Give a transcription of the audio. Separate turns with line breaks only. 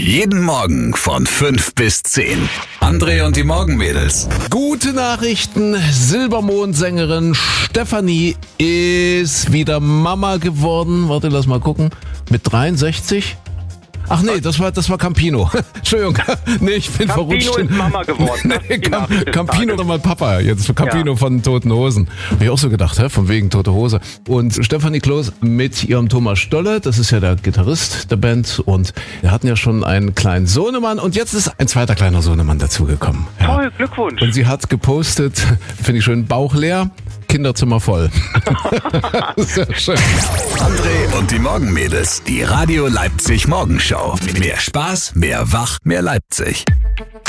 Jeden Morgen von 5 bis 10. André und die Morgenmädels.
Gute Nachrichten. Silbermondsängerin Stefanie ist wieder Mama geworden. Warte, lass mal gucken. Mit 63? Ach nee, das war Campino. Entschuldigung. Nee, ich bin verrutscht.
Campino ist Mama geworden.
Nee, Campino oder mal Papa. Jetzt Campino von Toten Hosen. Hab ich auch so gedacht, von wegen Tote Hose. Und Stefanie Kloß mit ihrem Thomas Stolle, das ist ja der Gitarrist der Band. Und wir hatten ja schon einen kleinen Sohnemann. Und jetzt ist ein zweiter kleiner Sohnemann dazugekommen. Ja.
Toll, Glückwunsch.
Und sie hat gepostet, finde ich schön, Bauch leer, Kinderzimmer voll. Sehr schön.
André und die Morgenmädels. Die Radio Leipzig Morgenshow. Mehr Spaß, mehr Wach, mehr Leipzig.